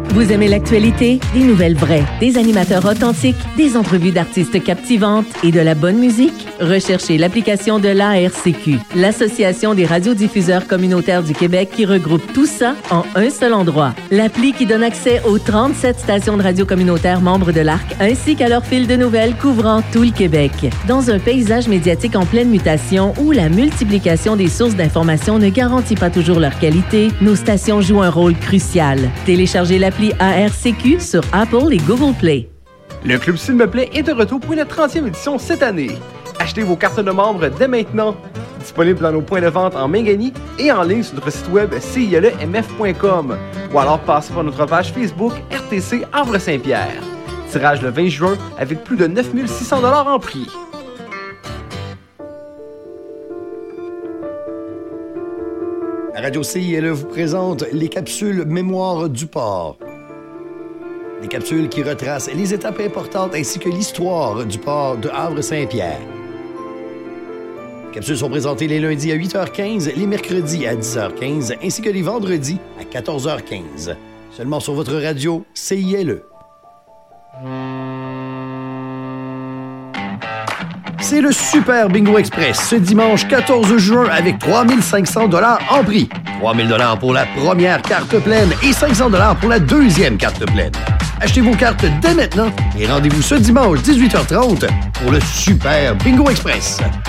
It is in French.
Vous aimez l'actualité? Des nouvelles vraies, des animateurs authentiques, des entrevues d'artistes captivantes et de la bonne musique? Recherchez l'application de l'ARCQ, l'Association des radiodiffuseurs communautaires du Québec, qui regroupe tout ça en un seul endroit. L'appli qui donne accès aux 37 stations de radio communautaires membres de l'ARC, ainsi qu'à leur fil de nouvelles couvrant tout le Québec. Dans un paysage médiatique en pleine mutation où la multiplication des sources d'informations ne garantit pas toujours leur qualité, nos stations jouent un rôle crucial. Téléchargez l'appli ARCQ sur Apple et Google Play. Le Club S'il me plaît est de retour pour une 30e édition cette année. Achetez vos cartes de membres dès maintenant. Disponible dans nos points de vente en Mingani et en ligne sur notre site web cilemf.com ou alors passez par notre page Facebook RTC Havre-Saint-Pierre. Tirage le 20 juin avec plus de 9 600 $ en prix. Radio CILE vous présente les capsules Mémoire du port. Des capsules qui retracent les étapes importantes ainsi que l'histoire du port de Havre-Saint-Pierre. Les capsules sont présentées les lundis à 8h15, les mercredis à 10h15 ainsi que les vendredis à 14h15. Seulement sur votre radio CILE. C'est le Super Bingo Express ce dimanche 14 juin avec 3 500 $ en prix. 3 000 $ pour la première carte pleine et 500 $ pour la deuxième carte pleine. Achetez vos cartes dès maintenant et rendez-vous ce dimanche 18h30 pour le Super Bingo Express.